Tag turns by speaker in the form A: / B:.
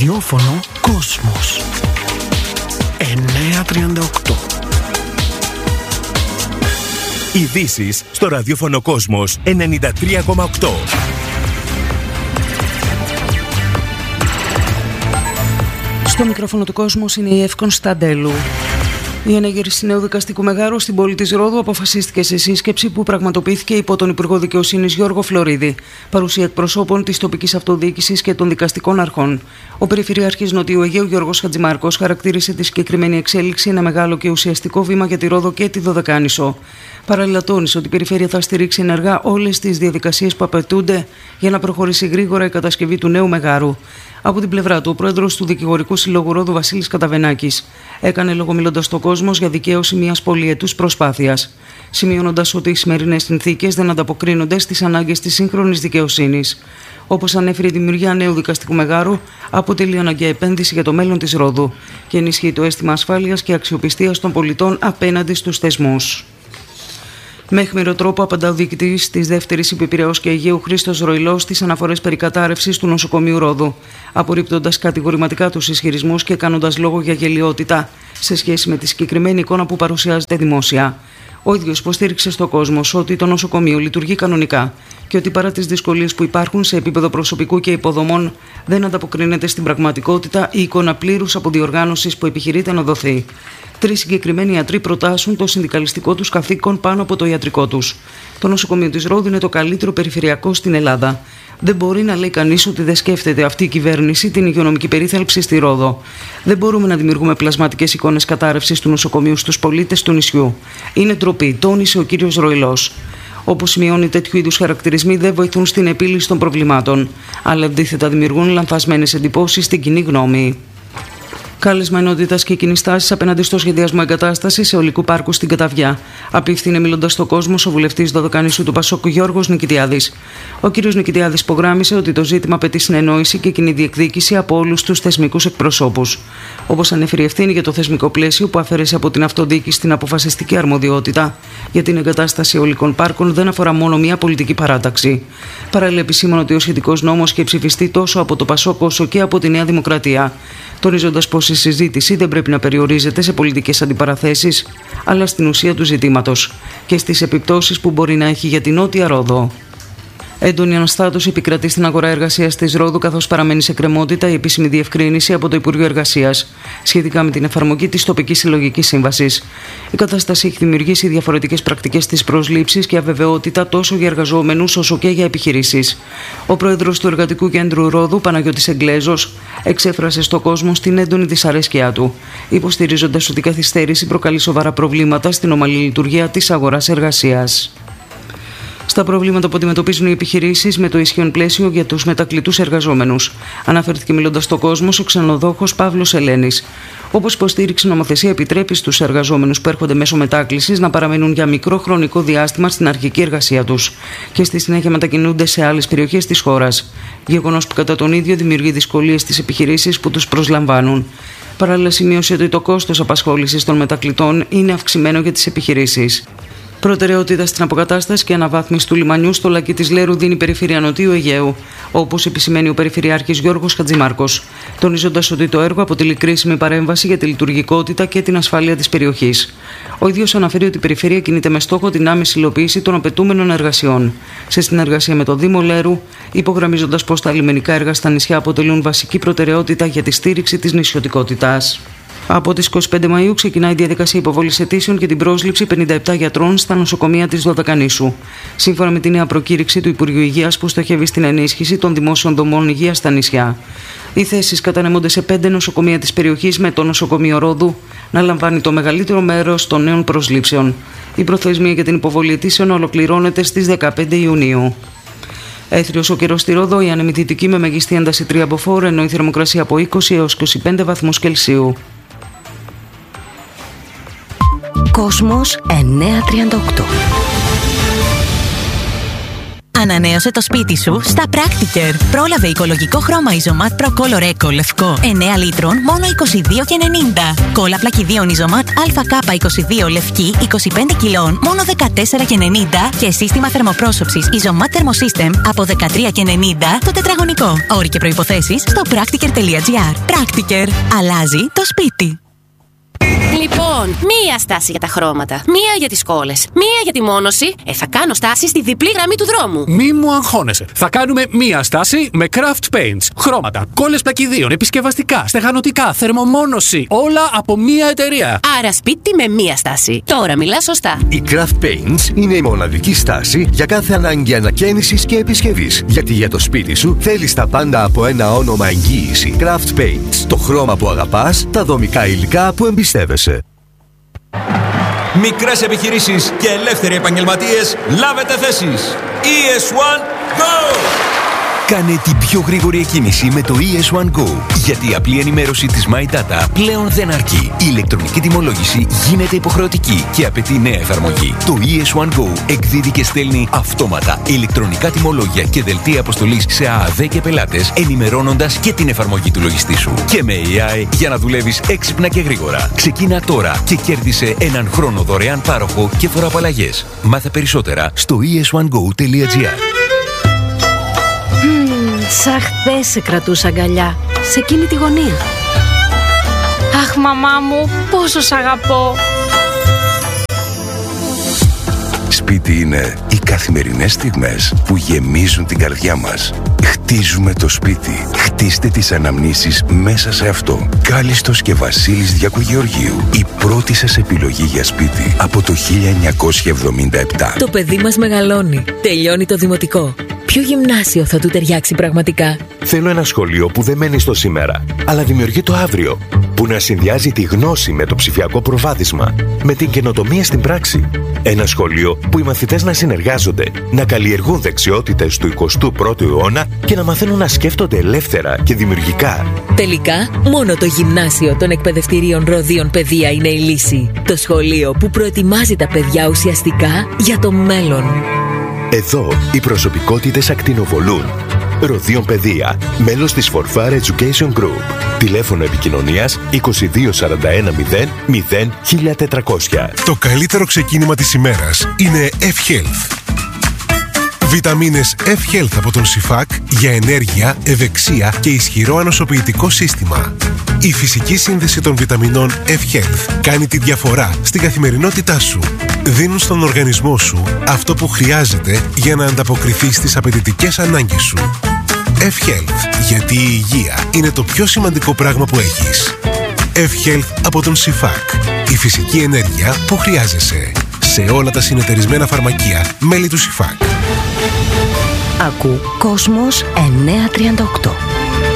A: Ραδιόφωνο Κόσμος 938.
B: Ειδήσεις στο ραδιόφωνο Κόσμος 93,8.
C: Στο μικρόφωνο του Κόσμος είναι η Εύκον Σταντέλου. Η ανέγερση νέου δικαστικού μεγάρου στην πόλη της Ρόδου αποφασίστηκε σε σύσκεψη που πραγματοποιήθηκε υπό τον Υπουργό Δικαιοσύνης Γιώργο Φλωρίδη, παρουσία εκπροσώπων της τοπικής αυτοδιοίκησης και των δικαστικών αρχών. Ο Περιφερειάρχης Νοτιού Αιγαίου Γιώργος Χατζημάρκος χαρακτήρισε τη συγκεκριμένη εξέλιξη ένα μεγάλο και ουσιαστικό βήμα για τη Ρόδο και τη Δωδεκάνησο. Παράλληλα, τόνισε ότι η Περιφέρεια θα στηρίξει ενεργά όλες τις διαδικασίες που απαιτούνται για να προχωρήσει γρήγορα η κατασκευή του νέου μεγάρου. Από την πλευρά του, ο πρόεδρος του Δικηγορικού Συλλόγου Ρόδου, Βασίλης Καταβενάκης, έκανε λόγο μιλώντας στον κόσμο για δικαίωση μιας πολυετούς προσπάθειας, σημειώνοντας ότι οι σημερινές συνθήκες δεν ανταποκρίνονται στις ανάγκες της σύγχρονης δικαιοσύνης. Όπως ανέφερε, η δημιουργία νέου δικαστικού μεγάρου αποτελεί αναγκαία επένδυση για το μέλλον της Ρόδου και ενισχύει το αίσθημα ασφάλειας και αξιοπιστίας των πολιτών απέναντι στους θεσμούς. Με αιχμηρό τρόπο απαντά ο διοικητής της δεύτερης Υπηπειραιώς και Αιγαίου Χρήστος Ροϊλός στις αναφορές περί κατάρρευσης του νοσοκομείου Ρόδου, απορρίπτοντας κατηγορηματικά τους ισχυρισμούς και κάνοντας λόγο για γελοιότητα σε σχέση με τη συγκεκριμένη εικόνα που παρουσιάζεται δημόσια. Ο ίδιος υποστήριξε στον κόσμο ότι το νοσοκομείο λειτουργεί κανονικά και ότι παρά τις δυσκολίες που υπάρχουν σε επίπεδο προσωπικού και υποδομών, δεν ανταποκρίνεται στην πραγματικότητα η εικόνα πλήρους αποδιοργάνωσης που επιχειρείται να δοθεί. 3 συγκεκριμένοι ιατροί προτάσουν το συνδικαλιστικό τους καθήκον πάνω από το ιατρικό τους. Το νοσοκομείο της Ρόδου είναι το καλύτερο περιφερειακό στην Ελλάδα. Δεν μπορεί να λέει κανείς ότι δεν σκέφτεται αυτή η κυβέρνηση την υγειονομική περίθαλψη στη Ρόδο. Δεν μπορούμε να δημιουργούμε πλασματικές εικόνες κατάρρευσης του νοσοκομείου στους πολίτες του νησιού. Είναι ντροπή, τόνισε ο κύριος Ροϊλός. Όπως σημειώνει, τέτοιου είδους χαρακτηρισμοί δεν βοηθούν στην επίλυση των προβλημάτων, αλλά αντίθετα δημιουργούν λανθασμένες εντυπώσεις στην κοινή γνώμη. Κάλεσμα ενότητας και κοινής τάσης απέναντι στο σχεδιασμό εγκατάστασης αιωλικού πάρκου στην Καταβιά. Απίφθινε μιλώντας στον κόσμο ο βουλευτής Δωδεκανήσου του Πασόκ Γιώργος Νικητιάδης. Ο κ. Νικητιάδης υπογράμμισε ότι το ζήτημα απαιτεί συνεννόηση και κοινή διεκδίκηση από όλους τους θεσμικούς εκπροσώπους. Όπως ανέφερε, η ευθύνη για το θεσμικό πλαίσιο που αφαίρεσε από την αυτοδιοίκηση την αποφασιστική αρμοδιότητα για την εγκατάσταση αιωλικών πάρκων δεν αφορά μόνο μία πολιτική παράταξη. Παράλληλα, επισήμωνε ότι ο σχετικός νόμος είχε ψηφιστεί τόσο από το Πασόκ όσο και από τη Νέα Δημοκρατία, τονίζοντας πως η συζήτηση δεν πρέπει να περιορίζεται σε πολιτικές αντιπαραθέσεις, αλλά στην ουσία του ζητήματος και στις επιπτώσεις που μπορεί να έχει για την Νότια Ρόδο. Έντονη αναστάτωση επικρατεί στην αγορά εργασίας της Ρόδου, καθώς παραμένει σε κρεμότητα η επίσημη διευκρίνηση από το Υπουργείο Εργασίας σχετικά με την εφαρμογή της τοπικής συλλογικής σύμβασης. Η κατάσταση έχει δημιουργήσει διαφορετικές πρακτικές της προσλήψης και αβεβαιότητα τόσο για εργαζόμενους όσο και για επιχειρήσεις. Ο πρόεδρος του Εργατικού Κέντρου Ρόδου, Παναγιώτης Εγγλέζος, εξέφρασε στον κόσμο την έντονη δυσαρέσκειά του, υποστηρίζοντας ότι η καθυστέρηση προκαλεί σοβαρά προβλήματα στην ομαλή λειτουργία της αγοράς εργασίας. Στα προβλήματα που αντιμετωπίζουν οι επιχειρήσεις με το ισχύον πλαίσιο για τους μετακλητούς εργαζόμενους, αναφέρθηκε μιλώντας στον κόσμο ο ξενοδόχος Παύλος Ελένης. Όπως υποστήριξε, η νομοθεσία επιτρέπει στους εργαζόμενους που έρχονται μέσω μετάκλησης να παραμένουν για μικρό χρονικό διάστημα στην αρχική εργασία τους και στη συνέχεια μετακινούνται σε άλλες περιοχές της χώρας. Γεγονός που κατά τον ίδιο δημιουργεί δυσκολίες στις επιχειρήσεις που τους προσλαμβάνουν. Παράλληλα, σημείωσε ότι το κόστος απασχόλησης των μετακλητών είναι αυξημένο για τις επιχειρήσεις. Προτεραιότητα στην αποκατάσταση και αναβάθμιση του λιμανιού στο λακκί της Λέρου δίνει η Περιφέρεια Νοτιού Αιγαίου, όπως επισημαίνει ο Περιφερειάρχης Γιώργος Χατζημάρκος, τονίζοντας ότι το έργο αποτελεί κρίσιμη παρέμβαση για τη λειτουργικότητα και την ασφάλεια της περιοχής. Ο ίδιος αναφέρει ότι η Περιφέρεια κινείται με στόχο την άμεση υλοποίηση των απαιτούμενων εργασιών, σε συνεργασία με το Δήμο Λέρου, υπογραμμίζοντας πως τα λιμενικά έργα στα νησιά αποτελούν βασική προτεραιότητα για τη στήριξη της νησιωτικότητας. Από τις 25 Μαΐου ξεκινάει η διαδικασία υποβολής αιτήσεων και την πρόσληψη 57 γιατρών στα νοσοκομεία της Δωδεκανήσου. Σύμφωνα με τη νέα προκήρυξη του Υπουργείου Υγείας που στοχεύει στην ενίσχυση των δημόσιων δομών υγείας στα νησιά. Οι θέσεις κατανέμονται σε 5 νοσοκομεία της περιοχής, με το νοσοκομείο Ρόδου να λαμβάνει το μεγαλύτερο μέρος των νέων προσλήψεων. Η προθεσμία για την υποβολή αιτήσεων ολοκληρώνεται στις 15 Ιουνίου. Έθριος ο καιρός στη Ρόδο, η άνεμη δυτική με μεγιστή ένταση 3 μποφόρ, ενώ η θερμοκρασία από 20 έως 25 βαθμούς Κελσίου.
D: Κόσμος 938. Ανανέωσε το σπίτι σου στα Practiker. Πρόλαβε οικολογικό χρώμα Isomat Pro Color Eco λευκό 9 λίτρων μόνο 22,90. Κόλλα πλακιδίων Isomat ΑΚ22 λευκή 25 κιλών μόνο 14,90. Και σύστημα θερμοπρόσωψης Isomat Thermosystem από 13,90 το τετραγωνικό. Όροι και προϋποθέσεις στο practiker.gr. Practiker. Αλλάζει το σπίτι.
E: Λοιπόν, μία στάση για τα χρώματα, μία για τις κόλλες, μία για τη μόνωση. Θα κάνω στάση στη διπλή γραμμή του δρόμου.
F: Μη μου αγχώνεσαι. Θα κάνουμε μία στάση με Craft Paints. Χρώματα, κόλλες πλακιδίων, επισκευαστικά, στεγανοτικά, θερμομόνωση. Όλα από μία εταιρεία.
E: Άρα σπίτι με μία στάση. Τώρα μιλά σωστά.
G: Η Craft Paints είναι η μοναδική στάση για κάθε ανάγκη ανακαίνησης και επισκευής. Γιατί για το σπίτι σου θέλεις τα πάντα από ένα όνομα εγγύηση. Craft Paints. Το χρώμα που αγαπάς, τα δομικά υλικά που εμπιστεύεσαι.
H: Μικρές επιχειρήσεις και ελεύθεροι επαγγελματίες, λάβετε θέσεις. ES1 Go!
B: Κάνε την πιο γρήγορη εκκίνηση με το ES1 Go. Γιατί η απλή ενημέρωση της My Data πλέον δεν αρκεί. Η ηλεκτρονική τιμολόγηση γίνεται υποχρεωτική και απαιτεί νέα εφαρμογή. Το ES1 Go εκδίδει και στέλνει αυτόματα ηλεκτρονικά τιμολόγια και δελτία αποστολής σε ΑΑΔ και πελάτες, ενημερώνοντας και την εφαρμογή του λογιστή σου. Και με AI για να δουλεύεις έξυπνα και γρήγορα. Ξεκίνα τώρα και κέρδισε έναν χρόνο δωρεάν πάροχο και φοροαπαλλαγές. Μάθε περισσότερα στο es1go.gr.
I: Σαν χθες σε κρατούσα αγκαλιά, σε εκείνη τη γωνία. Αχ, μαμά μου, πόσο σ' αγαπώ.
J: Σπίτι είναι οι καθημερινές στιγμές που γεμίζουν την καρδιά μας. Χτίζουμε το σπίτι. Χτίστε τις αναμνήσεις μέσα σε αυτό. Κάλιστος και Βασίλης Διακογεωργίου. Η πρώτη σας επιλογή για σπίτι από το 1977.
K: Το παιδί μας μεγαλώνει. Τελειώνει το δημοτικό. Ποιο γυμνάσιο θα του ταιριάξει πραγματικά?
L: Θέλω ένα σχολείο που δεν μένει στο σήμερα, αλλά δημιουργεί το αύριο. Που να συνδυάζει τη γνώση με το ψηφιακό προβάδισμα, με την καινοτομία στην πράξη. Ένα σχολείο που οι μαθητές να συνεργάζονται, να καλλιεργούν δεξιότητες του 21ου αιώνα και να μαθαίνουν να σκέφτονται ελεύθερα και δημιουργικά.
K: Τελικά, μόνο το γυμνάσιο των εκπαιδευτηρίων Ροδίων Παιδεία είναι η λύση. Το σχολείο που προετοιμάζει τα παιδιά ουσιαστικά για το μέλλον.
L: Εδώ οι προσωπικότητες ακτινοβολούν. Ροδίων Παιδεία, μέλος της Forfar Education Group. Τηλέφωνο επικοινωνίας 2241 0 1400.
M: Το καλύτερο ξεκίνημα της ημέρας είναι F-Health. Βιταμίνες F-Health από τον ΣΥΦΑΚ για ενέργεια, ευεξία και ισχυρό ανοσοποιητικό σύστημα. Η φυσική σύνδεση των βιταμινών F-Health κάνει τη διαφορά στην καθημερινότητά σου. Δίνουν στον οργανισμό σου αυτό που χρειάζεται για να ανταποκριθεί στις απαιτητικές ανάγκες σου. F-Health, γιατί η υγεία είναι το πιο σημαντικό πράγμα που έχεις. F-Health από τον ΣΥΦΑΚ. Η φυσική ενέργεια που χρειάζεσαι. Σε όλα τα συνεταιρισμένα φαρμακεία μέλη του ΣΥΦΑΚ.
N: Ακού Κόσμος 938.